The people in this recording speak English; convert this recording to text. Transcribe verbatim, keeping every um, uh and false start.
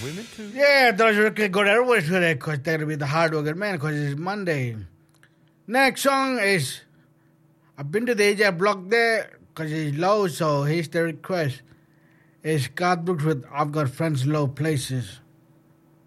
women too? Yeah, those who can go there with it because they're going to be the hard-working man because it's Monday. Next song is, I've been to the A J block there because it's low, so here's the request. It's Scott Brooks with I've Got Friends Low Places.